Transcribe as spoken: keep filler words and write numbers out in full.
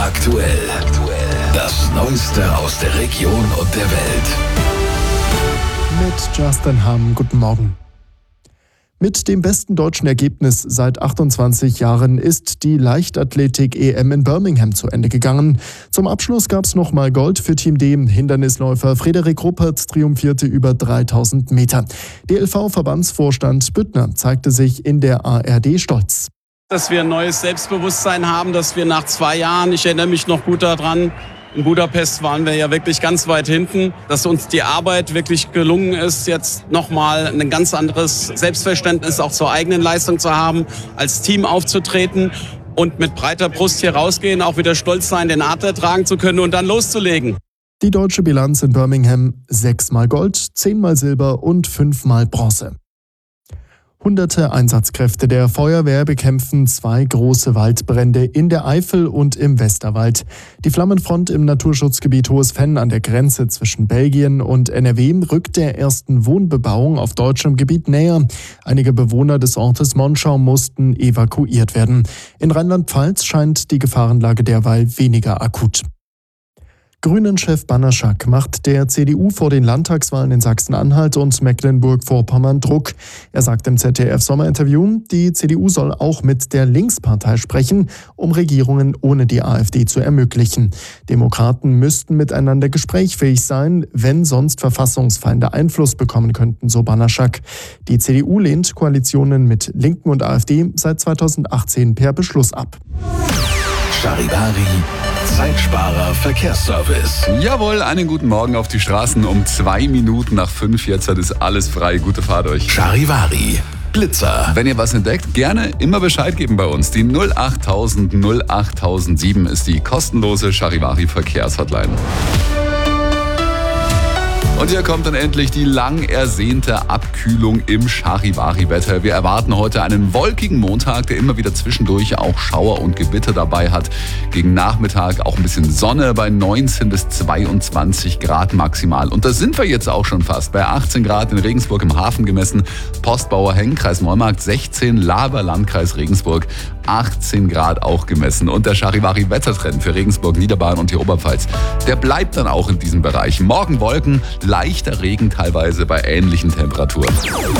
aktuell. Das Neueste aus der Region und der Welt. Mit Justin Hamm, guten Morgen. Mit dem besten deutschen Ergebnis seit achtundzwanzig Jahren ist die Leichtathletik-E M in Birmingham zu Ende gegangen. Zum Abschluss gab es nochmal Gold für Team D. Hindernisläufer Frederik Ruppert triumphierte über dreitausend Meter. D L V-Verbandsvorstand Büttner zeigte sich in der A R D stolz. Dass wir ein neues Selbstbewusstsein haben, dass wir nach zwei Jahren, ich erinnere mich noch gut daran, in Budapest waren wir ja wirklich ganz weit hinten, dass uns die Arbeit wirklich gelungen ist, jetzt nochmal ein ganz anderes Selbstverständnis auch zur eigenen Leistung zu haben, als Team aufzutreten und mit breiter Brust hier rausgehen, auch wieder stolz sein, den Adler tragen zu können und dann loszulegen. Die deutsche Bilanz in Birmingham: sechsmal Gold, zehnmal Silber und fünfmal Bronze. Hunderte Einsatzkräfte der Feuerwehr bekämpfen zwei große Waldbrände in der Eifel und im Westerwald. Die Flammenfront im Naturschutzgebiet Hohes Venn an der Grenze zwischen Belgien und N R W rückt der ersten Wohnbebauung auf deutschem Gebiet näher. Einige Bewohner des Ortes Monschau mussten evakuiert werden. In Rheinland-Pfalz scheint die Gefahrenlage derweil weniger akut. Grünen-Chef Banaszak macht der C D U vor den Landtagswahlen in Sachsen-Anhalt und Mecklenburg-Vorpommern Druck. Er sagt im Z D F-Sommerinterview, die C D U soll auch mit der Linkspartei sprechen, um Regierungen ohne die AfD zu ermöglichen. Demokraten müssten miteinander gesprächsfähig sein, wenn sonst Verfassungsfeinde Einfluss bekommen könnten, so Banaszak. Die C D U lehnt Koalitionen mit Linken und AfD seit zweitausendachtzehn per Beschluss ab. Charivari, Zeitsparer Verkehrsservice. Jawohl, einen guten Morgen auf die Straßen. Um zwei Minuten nach fünf. Jetzt ist alles frei. Gute Fahrt euch. Charivari, Blitzer. Wenn ihr was entdeckt, gerne immer Bescheid geben bei uns. Die null achttausend null achttausendsieben ist die kostenlose Charivari Verkehrshotline. Und hier kommt dann endlich die lang ersehnte Abkühlung im Charivari-Wetter. Wir erwarten heute einen wolkigen Montag, der immer wieder zwischendurch auch Schauer und Gewitter dabei hat. Gegen Nachmittag auch ein bisschen Sonne bei neunzehn bis zweiundzwanzig Grad maximal. Und da sind wir jetzt auch schon fast. Bei achtzehn Grad in Regensburg im Hafen gemessen, Postbauer Hengen, Kreis Neumarkt sechzehn, Laber, Landkreis Regensburg achtzehn Grad auch gemessen. Und der Charivari-Wettertrend für Regensburg, Niederbayern und die Oberpfalz, der bleibt dann auch in diesem Bereich. Morgen Wolken, leichter Regen teilweise bei ähnlichen Temperaturen.